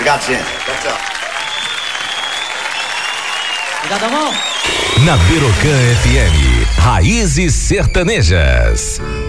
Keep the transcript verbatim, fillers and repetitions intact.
Obrigado, gente. Tchau, tchau. Obrigado, amor. Na Birocã F M, Raízes Sertanejas.